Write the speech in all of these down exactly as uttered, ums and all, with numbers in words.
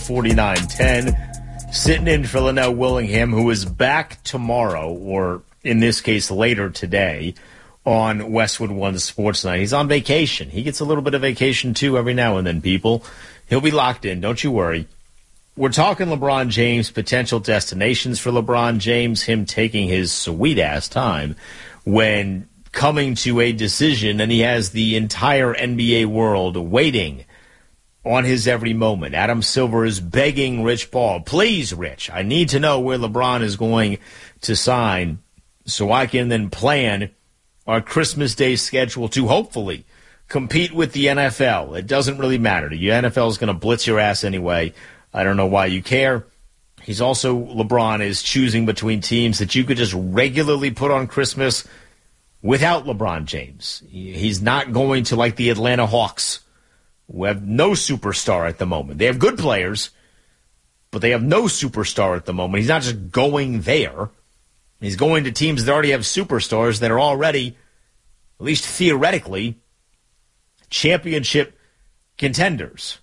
forty-nine ten. Sitting in for Linnell Willingham, who is back tomorrow, or in this case later today, on Westwood One Sports Night. He's on vacation. He gets a little bit of vacation, too, every now and then, people. He'll be locked in. Don't you worry. We're talking LeBron James, potential destinations for LeBron James, him taking his sweet-ass time when coming to a decision, and he has the entire N B A world waiting on his every moment. Adam Silver is begging Rich Paul, please, Rich, I need to know where LeBron is going to sign so I can then plan our Christmas Day schedule to hopefully compete with the N F L. It doesn't really matter. The N F L is going to blitz your ass anyway. I don't know why you care. He's also, LeBron is choosing between teams that you could just regularly put on Christmas without LeBron James. He's not going to like the Atlanta Hawks, who have no superstar at the moment. They have good players, but they have no superstar at the moment. He's not just going there. He's going to teams that already have superstars that are already, at least theoretically, championship contenders.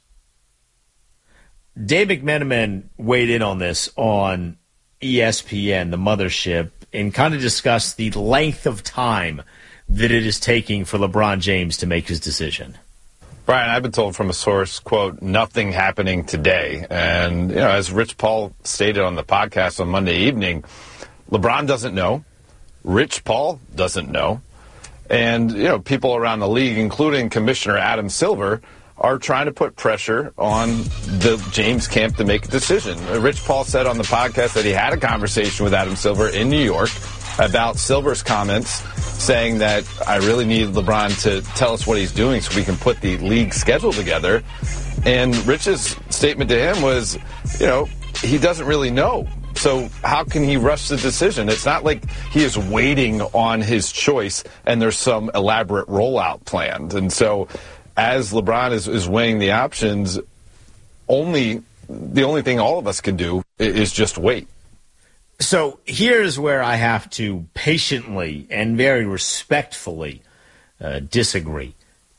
Dave McMenamin weighed in on this on E S P N, the mothership, and kind of discussed the length of time that it is taking for LeBron James to make his decision. Brian, I've been told from a source, quote, nothing happening today. And, you know, as Rich Paul stated on the podcast on Monday evening, LeBron doesn't know. Rich Paul doesn't know. And, you know, people around the league, including Commissioner Adam Silver, are trying to put pressure on the James camp to make a decision. Rich Paul said on the podcast that he had a conversation with Adam Silver in New York about Silver's comments, saying that I really need LeBron to tell us what he's doing so we can put the league schedule together. And Rich's statement to him was, you know, he doesn't really know. So how can he rush the decision? It's not like he is waiting on his choice and there's some elaborate rollout planned. And so as LeBron is, is weighing the options, only the only thing all of us can do is just wait. So here's where I have to patiently and very respectfully uh, disagree.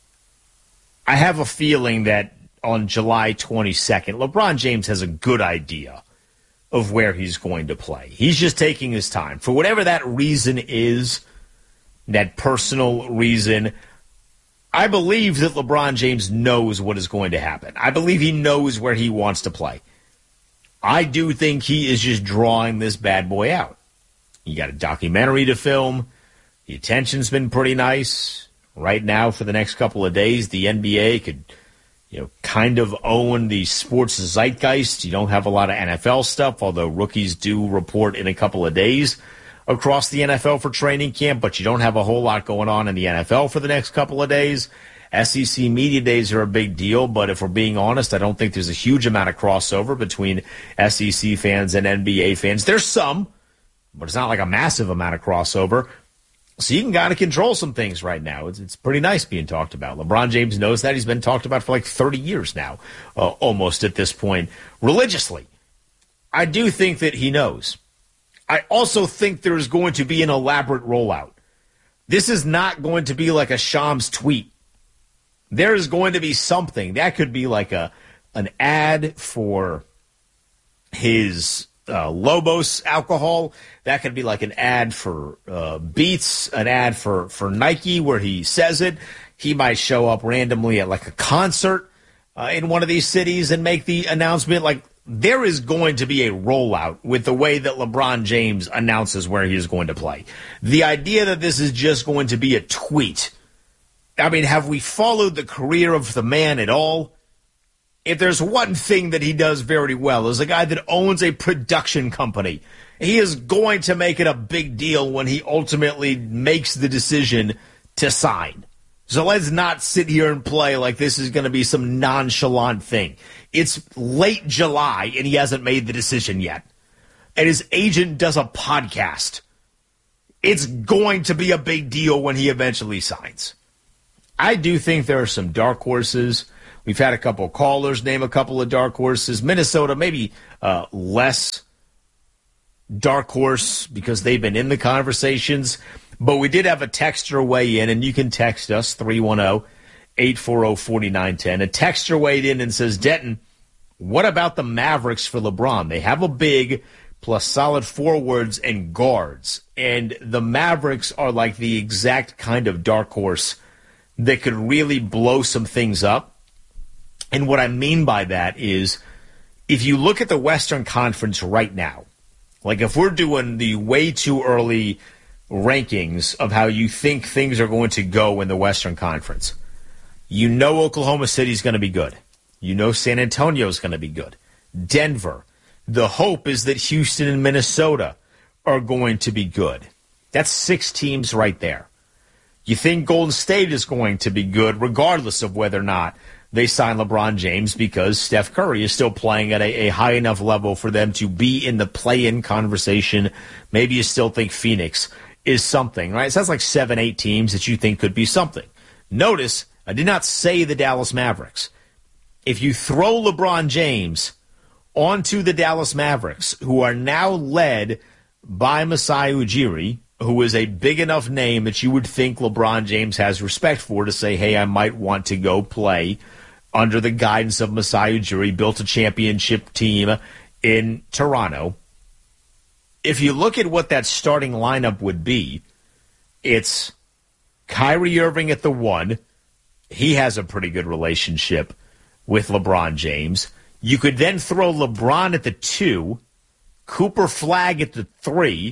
I have a feeling that on July twenty-second, LeBron James has a good idea of where he's going to play. He's just taking his time. For whatever that reason is, that personal reason, I believe that LeBron James knows what is going to happen. I believe he knows where he wants to play. I do think he is just drawing this bad boy out. You got a documentary to film. The attention's been pretty nice. Right now, for the next couple of days, the N B A could, you know, kind of own the sports zeitgeist. You don't have a lot of N F L stuff, although rookies do report in a couple of days across the N F L for training camp, but you don't have a whole lot going on in the N F L for the next couple of days. S E C media days are a big deal, but if we're being honest, I don't think there's a huge amount of crossover between S E C fans and N B A fans. There's some, but it's not like a massive amount of crossover. So you can kind of control some things right now. It's, it's pretty nice being talked about. LeBron James knows that. He's been talked about for like thirty years now, uh, almost at this point, religiously. I do think that he knows. I also think there's going to be an elaborate rollout. This is not going to be like a Shams tweet. There is going to be something. That could be like a an ad for his uh, Lobos alcohol. That could be like an ad for uh, Beats, an ad for, for Nike where he says it. He might show up randomly at like a concert uh, in one of these cities and make the announcement. Like, there is going to be a rollout with the way that LeBron James announces where he is going to play. The idea that this is just going to be a tweet, I mean, have we followed the career of the man at all? If there's one thing that he does very well, is a guy that owns a production company. He is going to make it a big deal when he ultimately makes the decision to sign. So let's not sit here and play like this is going to be some nonchalant thing. It's late July, and he hasn't made the decision yet. And his agent does a podcast. It's going to be a big deal when he eventually signs. I do think there are some dark horses. We've had a couple of callers name a couple of dark horses. Minnesota, maybe uh, less dark horse because they've been in the conversations. But we did have a texter weigh in, and you can text us, three one zero, eight four zero, four nine one zero. A texter weighed in and says, Denton, What about the Mavericks for LeBron? They have a big plus solid forwards and guards, and the Mavericks are like the exact kind of dark horse that could really blow some things up. And what I mean by that is, if you look at the Western Conference right now, like if we're doing the way too early rankings of how you think things are going to go in the Western Conference, you know Oklahoma City's going to be good. You know San Antonio's going to be good. Denver. The hope is that Houston and Minnesota are going to be good. That's six teams right there. You think Golden State is going to be good regardless of whether or not they sign LeBron James, because Steph Curry is still playing at a, a high enough level for them to be in the play-in conversation. Maybe you still think Phoenix is something, right? So that's like seven, eight teams that you think could be something. Notice, I did not say the Dallas Mavericks. If you throw LeBron James onto the Dallas Mavericks, who are now led by Masai Ujiri, who is a big enough name that you would think LeBron James has respect for, to say, hey, I might want to go play under the guidance of Masai Ujiri, built a championship team in Toronto. If you look at what that starting lineup would be, it's Kyrie Irving at the one. He has a pretty good relationship with LeBron James. You could then throw LeBron at the two, Cooper Flagg at the three.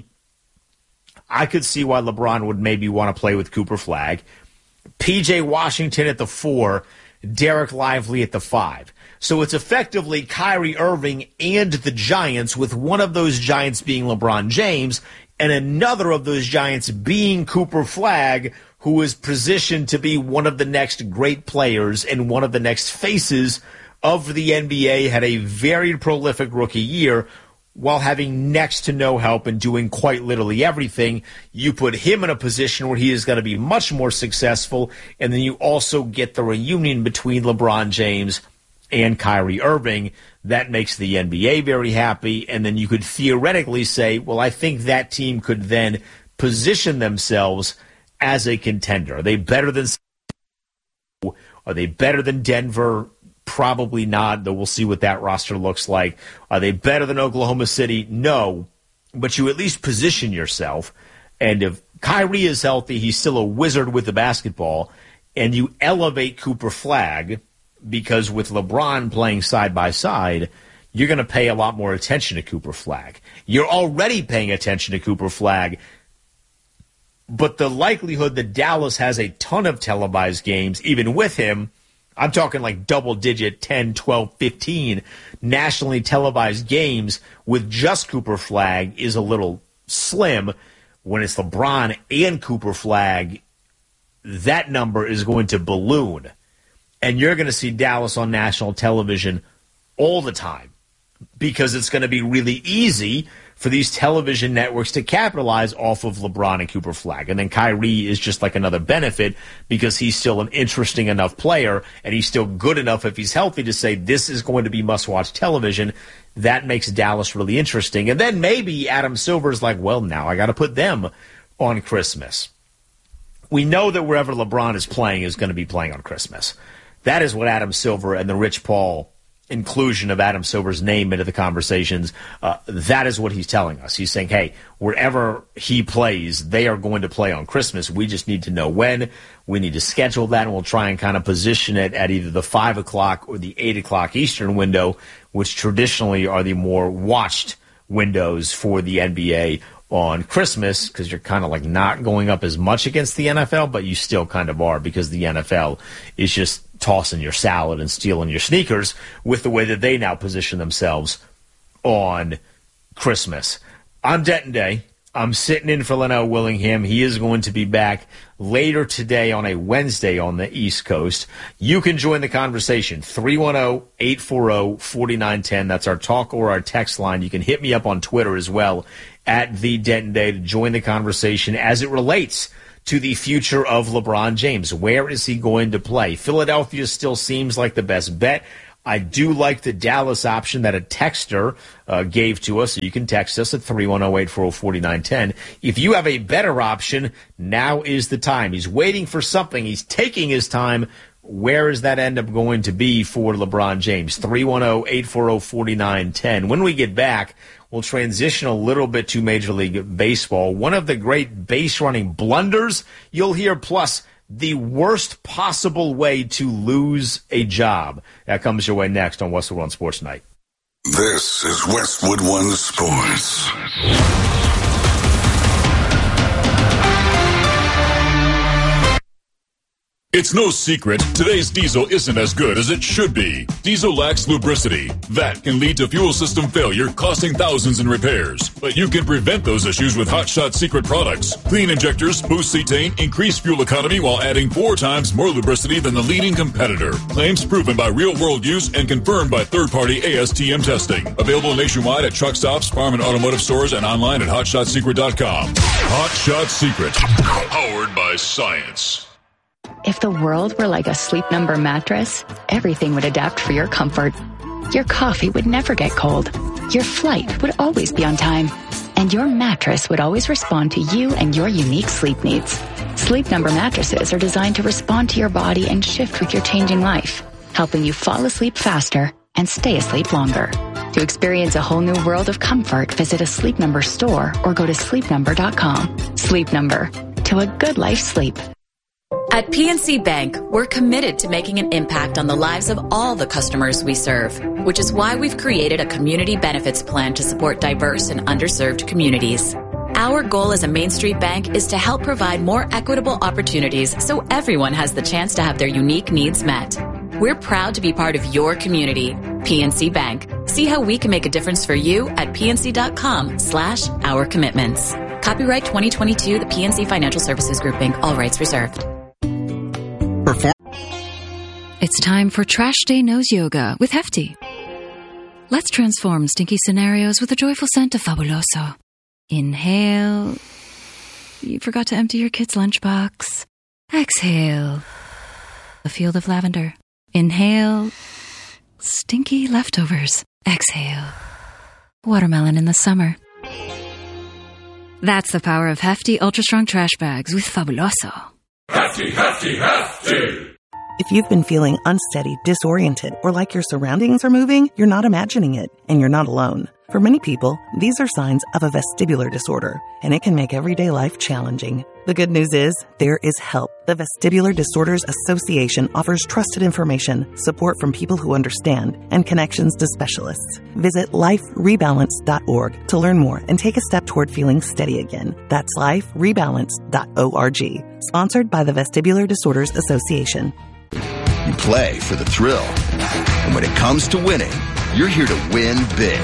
I could see why LeBron would maybe want to play with Cooper Flagg. P J Washington at the four, Derek Lively at the five. So it's effectively Kyrie Irving and the Giants, with one of those Giants being LeBron James and another of those Giants being Cooper Flagg, who is positioned to be one of the next great players and one of the next faces of the N B A. Had a very prolific rookie year while having next to no help and doing quite literally everything. You put him in a position where he is going to be much more successful, and then you also get the reunion between LeBron James and Kyrie Irving. That makes the N B A very happy, and then you could theoretically say, well, I think that team could then position themselves as a contender. Are they better than Are they better than Denver? Probably not, though we'll see what that roster looks like. Are they better than Oklahoma City? No, but you at least position yourself. And if Kyrie is healthy, he's still a wizard with the basketball, and you elevate Cooper Flagg, because with LeBron playing side by side, you're going to pay a lot more attention to Cooper Flagg. You're already paying attention to Cooper Flagg, but the likelihood that Dallas has a ton of televised games, even with him, I'm talking like double-digit, ten, twelve, fifteen nationally televised games with just Cooper Flagg, is a little slim. When it's LeBron and Cooper Flagg, that number is going to balloon. And you're going to see Dallas on national television all the time, because it's going to be really easy for these television networks to capitalize off of LeBron and Cooper Flagg. And then Kyrie is just like another benefit, because he's still an interesting enough player, and he's still good enough if he's healthy to say this is going to be must-watch television. That makes Dallas really interesting. And then maybe Adam Silver's like, well, now I got to put them on Christmas. We know that wherever LeBron is playing is going to be playing on Christmas. That is what Adam Silver and the Rich Paul inclusion of Adam Silver's name into the conversations, uh, that is what he's telling us. He's saying, hey, wherever he plays, they are going to play on Christmas. We just need to know when. We need to schedule that, and we'll try and kind of position it at either the five o'clock or the eight o'clock Eastern window, which traditionally are the more watched windows for the N B A on Christmas, because you're kind of like not going up as much against the N F L, but you still kind of are, because the N F L is just tossing your salad and stealing your sneakers with the way that they now position themselves on Christmas. I'm Denton Day. I'm sitting in for Leno Willingham. He is going to be back later today on a Wednesday on the East Coast. You can join the conversation, three one zero, eight four zero, four nine one zero. That's our talk or our text line. You can hit me up on Twitter as well, at the Denton Day, to join the conversation as it relates to the future of LeBron James. Where is he going to play? Philadelphia still seems like the best bet. I do like the Dallas option that a texter uh, gave to us. So you can text us at three one zero, eight four zero, four nine one zero. If you have a better option, now is the time. He's waiting for something. He's taking his time. where is that end up going to be for LeBron James? three one zero, eight four zero, four nine one zero. When we get back, we'll transition a little bit to Major League Baseball. One of the great base running blunders you'll hear, plus the worst possible way to lose a job. That comes your way next on Westwood One Sports Night. This is Westwood One Sports. It's no secret, today's diesel isn't as good as it should be. Diesel lacks lubricity. That can lead to fuel system failure, costing thousands in repairs. But you can prevent those issues with Hot Shot Secret products. Clean injectors, boost cetane, increase fuel economy while adding four times more lubricity than the leading competitor. Claims proven by real-world use and confirmed by third-party A S T M testing. Available nationwide at truck stops, farm and automotive stores, and online at hot shot secret dot com. Hot Shot Secret, powered by science. If the world were like a Sleep Number mattress, everything would adapt for your comfort. Your coffee would never get cold. Your flight would always be on time. And your mattress would always respond to you and your unique sleep needs. Sleep Number mattresses are designed to respond to your body and shift with your changing life, helping you fall asleep faster and stay asleep longer. To experience a whole new world of comfort, visit a Sleep Number store or go to sleep number dot com. Sleep Number. To a good life sleep. At P N C Bank, we're committed to making an impact on the lives of all the customers we serve, which is why we've created a community benefits plan to support diverse and underserved communities. Our goal as a Main Street bank is to help provide more equitable opportunities so everyone has the chance to have their unique needs met. We're proud to be part of your community. P N C Bank. See how we can make a difference for you at pnc.com slash our commitments. Copyright twenty twenty-two, the P N C Financial Services Grouping. All rights reserved. Perform- it's time for Trash Day Nose Yoga with Hefty. Let's transform stinky scenarios with a joyful scent of Fabuloso. Inhale. You forgot to empty your kid's lunchbox. Exhale. A field of lavender. Inhale. Stinky leftovers. Exhale. Watermelon in the summer. That's the power of Hefty Ultra Strong Trash Bags with Fabuloso. Hefty, hefty, hefty! If you've been feeling unsteady, disoriented, or like your surroundings are moving, you're not imagining it, and you're not alone. For many people, these are signs of a vestibular disorder, and it can make everyday life challenging. The good news is, there is help. The Vestibular Disorders Association offers trusted information, support from people who understand, and connections to specialists. Visit life rebalance dot org to learn more and take a step toward feeling steady again. That's life rebalance dot org. Sponsored by the Vestibular Disorders Association. You play for the thrill. And when it comes to winning, you're here to win big.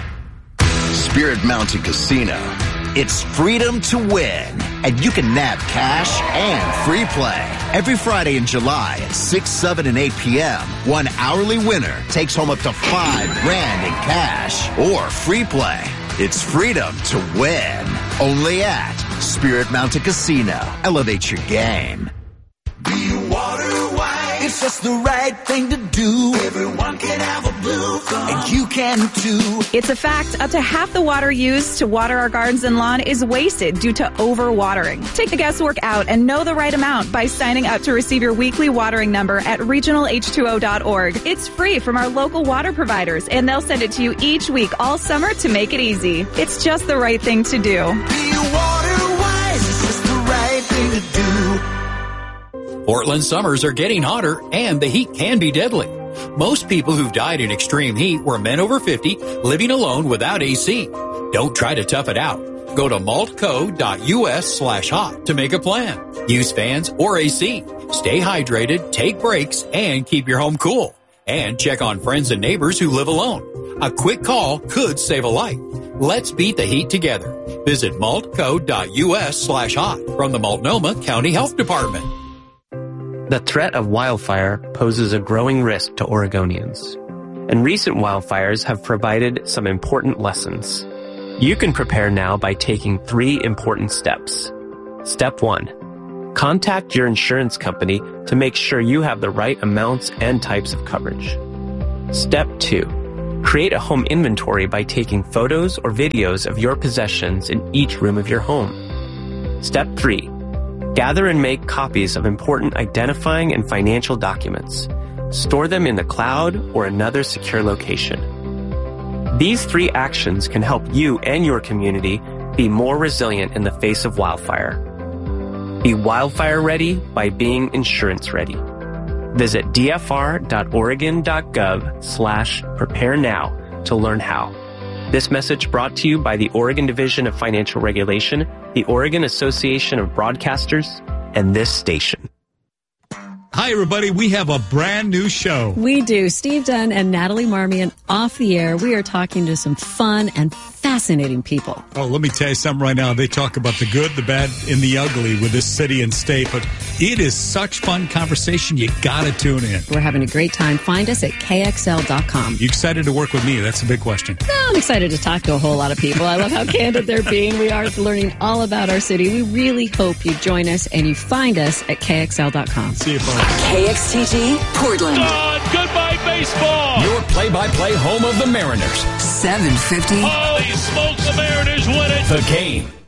Spirit Mountain Casino. It's freedom to win. And you can nab cash and free play. Every Friday in July at six, seven, and eight p.m., one hourly winner takes home up to five grand in cash or free play. It's freedom to win. Only at Spirit Mountain Casino. Elevate your game. Do you water white? It's just the right thing to do. Everyone can have a blue thumb, and you can too. It's a fact. Up to half the water used to water our gardens and lawn is wasted due to overwatering. Take the guesswork out and know the right amount by signing up to receive your weekly watering number at regional H two O dot org. It's free from our local water providers, and they'll send it to you each week all summer to make it easy. It's just the right thing to do. Be water wise. It's just the right thing to do. Portland summers are getting hotter, and the heat can be deadly. Most people who've died in extreme heat were men over fifty living alone without A C. Don't try to tough it out. Go to maltco.us slash hot to make a plan. Use fans or A C. Stay hydrated, take breaks, and keep your home cool. And check on friends and neighbors who live alone. A quick call could save a life. Let's beat the heat together. Visit maltco.us slash hot from the Multnomah County Health Department. The threat of wildfire poses a growing risk to Oregonians, and recent wildfires have provided some important lessons. You can prepare now by taking three important steps. Step one, contact your insurance company to make sure you have the right amounts and types of coverage. Step two, create a home inventory by taking photos or videos of your possessions in each room of your home. Step three, Gather and make copies of important identifying and financial documents. Store them in the cloud or another secure location. These three actions can help you and your community be more resilient in the face of wildfire. Be wildfire ready by being insurance ready. Visit dfr.oregon.gov slash prepare now to learn how. This message brought to you by the Oregon Division of Financial Regulation, the Oregon Association of Broadcasters, and this station. Hi, everybody. We have a brand new show. We do. Steve Dunn and Natalie Marmion off the air. We are talking to some fun and fascinating people. Oh, let me tell you something right now. They talk about the good, the bad, and the ugly with this city and state, but it is such fun conversation. You got to tune in. We're having a great time. Find us at K X L dot com. You excited to work with me? That's a big question. No, I'm excited to talk to a whole lot of people. I love how candid they're being. We are learning all about our city. We really hope you join us and you find us at K X L dot com. See you, folks. K X T G, Portland. God, goodbye, baseball. Your play-by-play home of the Mariners. seven fifty. Holy smokes, the Mariners win it. The Game.